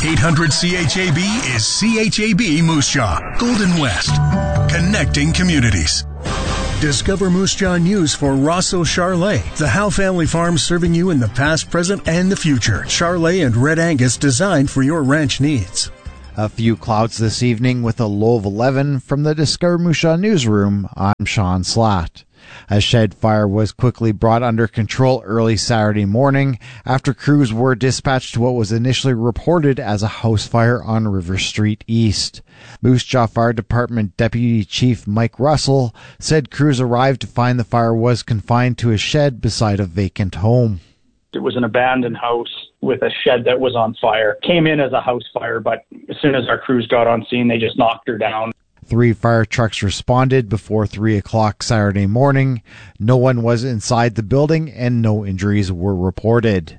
800 CHAB is CHAB Moose Jaw, Golden West, connecting communities. Discover Moose Jaw News for Rosso Charlet, the Howe family farm serving you in the past, present, and the future. Charlet and Red Angus designed for your ranch needs. A few clouds this evening with a low of 11. From the Discover Moose Jaw newsroom, I'm Sean Slatt. A shed fire was quickly brought under control early Saturday morning after crews were dispatched to what was initially reported as a house fire on River Street East. Moose Jaw Fire Department Deputy Chief Mike Russell said crews arrived to find the fire was confined to a shed beside a vacant home. It was an abandoned house with a shed that was on fire. Came in as a house fire, but as soon as our crews got on scene, they just knocked her down. 3 fire trucks responded before 3 o'clock Saturday morning. No one was inside the building and no injuries were reported.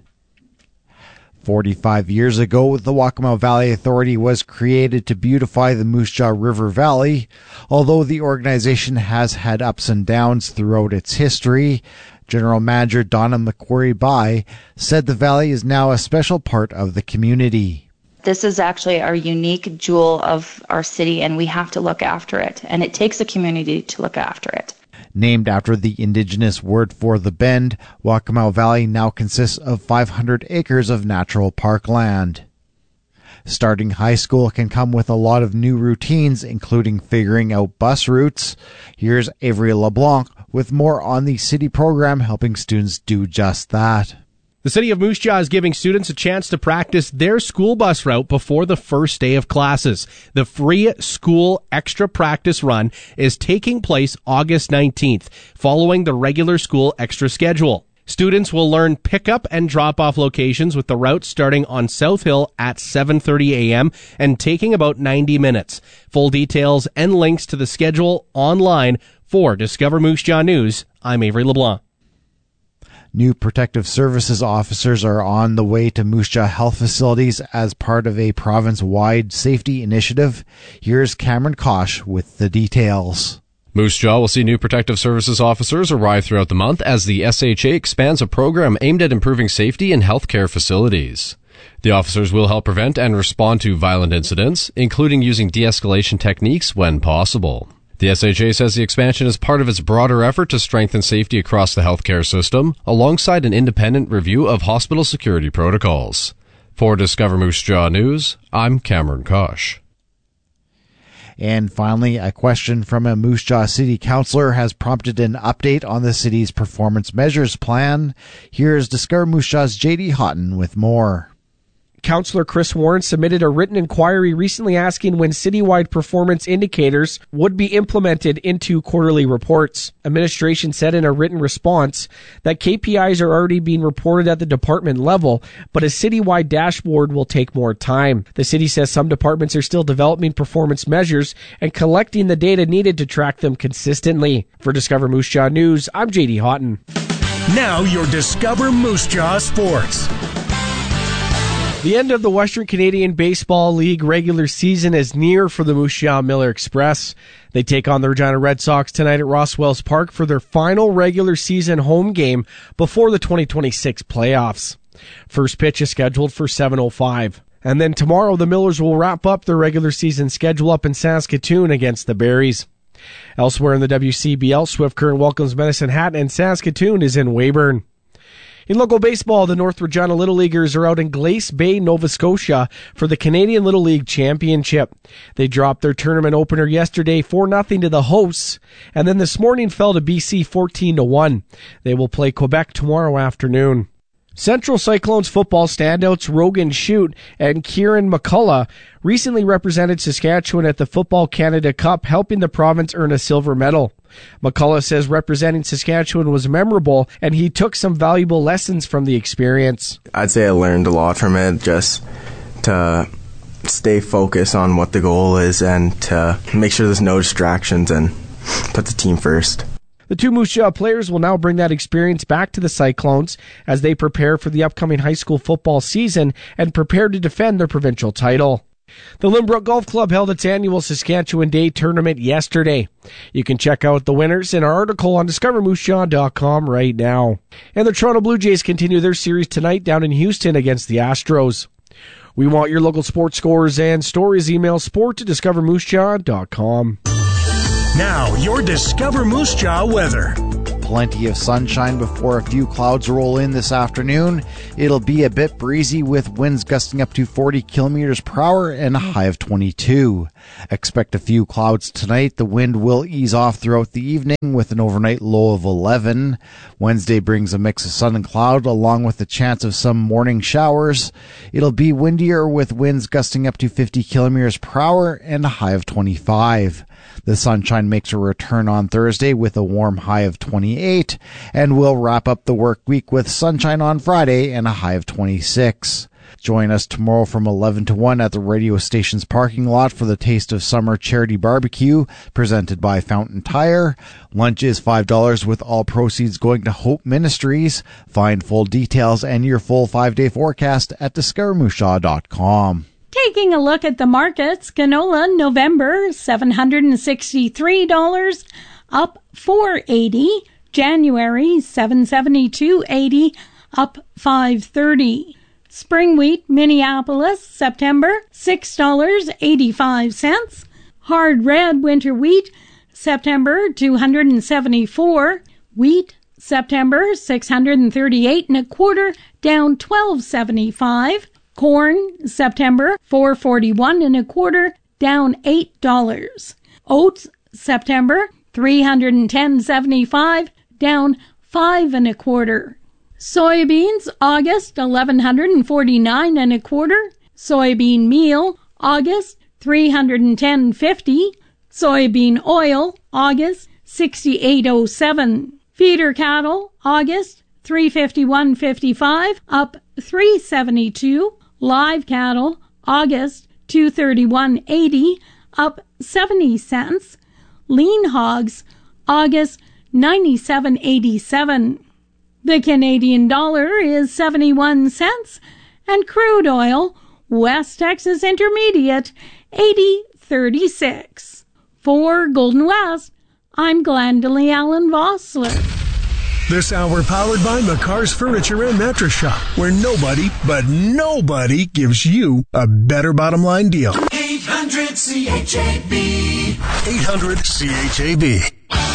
45 years ago, the Waccamaw Valley Authority was created to beautify the Moose Jaw River Valley. Although the organization has had ups and downs throughout its history, General Manager Donna McQuarrie-By said the valley is now a special part of the community. This is actually our unique jewel of our city, and we have to look after it. And it takes a community to look after it. Named after the indigenous word for the bend, Waccamaw Valley now consists of 500 acres of natural parkland. Starting high school can come with a lot of new routines, including figuring out bus routes. Here's Avery LeBlanc with more on the city program helping students do just that. The City of Moose Jaw is giving students a chance to practice their school bus route before the first day of classes. The free school extra practice run is taking place August 19th, following the regular school extra schedule. Students will learn pickup and drop-off locations with the route starting on South Hill at 7:30 a.m. and taking about 90 minutes. Full details and links to the schedule online. For Discover Moose Jaw News, I'm Avery LeBlanc. New protective services officers are on the way to Moose Jaw health facilities as part of a province-wide safety initiative. Here's Cameron Kosh with the details. Moose Jaw will see new protective services officers arrive throughout the month as the SHA expands a program aimed at improving safety in healthcare facilities. The officers will help prevent and respond to violent incidents, including using de-escalation techniques when possible. The SHA says the expansion is part of its broader effort to strengthen safety across the healthcare system, alongside an independent review of hospital security protocols. For Discover Moose Jaw News, I'm Cameron Kosh. And finally, a question from a Moose Jaw City Councillor has prompted an update on the city's performance measures plan. Here's Discover Moose Jaw's J.D. Houghton with more. Councillor Chris Warren submitted a written inquiry recently asking when citywide performance indicators would be implemented into quarterly reports. Administration said in a written response that KPIs are already being reported at the department level, but a citywide dashboard will take more time. The city says some departments are still developing performance measures and collecting the data needed to track them consistently. For Discover Moose Jaw News, I'm J.D. Houghton. Now your Discover Moose Jaw Sports. The end of the Western Canadian Baseball League regular season is near for the Moose Jaw Miller Express. They take on the Regina Red Sox tonight at Ross Wells Park for their final regular season home game before the 2026 playoffs. First pitch is scheduled for 7:05. And then tomorrow the Millers will wrap up their regular season schedule up in Saskatoon against the Berries. Elsewhere in the WCBL, Swift Current welcomes Medicine Hat and Saskatoon is in Weyburn. In local baseball, the North Regina Little Leaguers are out in Glace Bay, Nova Scotia for the Canadian Little League Championship. They dropped their tournament opener yesterday 4-0 to the hosts, and then this morning fell to BC 14-1. They will play Quebec tomorrow afternoon. Central Cyclones football standouts Rogan Shute and Kieran McCullough recently represented Saskatchewan at the Football Canada Cup, helping the province earn a silver medal. McCullough says representing Saskatchewan was memorable, and he took some valuable lessons from the experience. I'd say I learned a lot from it, just to stay focused on what the goal is and to make sure there's no distractions and put the team first. The two Moose Jaw players will now bring that experience back to the Cyclones as they prepare for the upcoming high school football season and prepare to defend their provincial title. The Limbrook Golf Club held its annual Saskatchewan Day tournament yesterday. You can check out the winners in our article on discovermoosejaw.com right now. And the Toronto Blue Jays continue their series tonight down in Houston against the Astros. We want your local sports scores and stories. Email sport@discovermoosejaw.com. Now, your Discover Moose Jaw weather. Plenty of sunshine before a few clouds roll in this afternoon. It'll be a bit breezy with winds gusting up to 40 kilometers per hour and a high of 22. Expect a few clouds tonight. The wind will ease off throughout the evening with an overnight low of 11. Wednesday brings a mix of sun and cloud along with the chance of some morning showers. It'll be windier with winds gusting up to 50 kilometers per hour and a high of 25. The sunshine makes a return on Thursday with a warm high of 28, and we'll wrap up the work week with sunshine on Friday and a high of 26. Join us tomorrow from 11 to 1 at the radio station's parking lot for the Taste of Summer Charity Barbecue, presented by Fountain Tire. Lunch is $5 with all proceeds going to Hope Ministries. Find full details and your full 5-day forecast at discovermoosejaw.com. Taking a look at the markets, canola November $763, up $4.80. January $772.80, up $5.30. Spring wheat Minneapolis September $6.85. Hard red winter wheat September $274. Wheat September $638.25, down $12.75. Corn, September, $4.41.25, down $8. Oats, September, $310.75, down $5.25. Soybeans, August, $1,149.25. Soybean meal, August, $310.50. Soybean oil, August, $68.07. Feeder cattle, August, $351.55, up $3.72. Live cattle, August, $231.80, up 70 cents. Lean hogs, August, $97.87. The Canadian dollar is 71 cents, and crude oil, West Texas Intermediate, 80.36. For Golden West, I'm Glendalee Allen Vossler. This hour powered by McCar's Furniture and Mattress Shop, where nobody, but nobody, gives you a better bottom line deal. 800 CHAB. 800 CHAB.